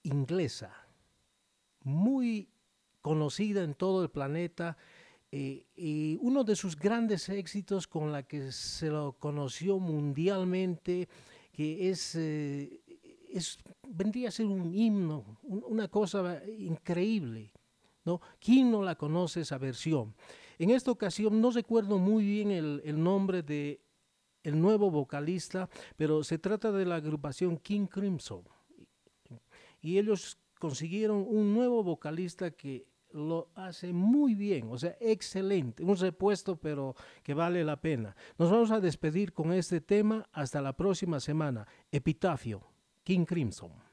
inglesa, muy conocida en todo el planeta, y uno de sus grandes éxitos con la que se lo conoció mundialmente, que vendría a ser un himno, una cosa increíble, ¿no? ¿Quién no la conoce esa versión? En esta ocasión no recuerdo muy bien el nombre de el nuevo vocalista, pero se trata de la agrupación King Crimson. Y ellos consiguieron un nuevo vocalista que lo hace muy bien, o sea, excelente, un repuesto, pero que vale la pena. Nos vamos a despedir con este tema hasta la próxima semana. Epitafio, King Crimson.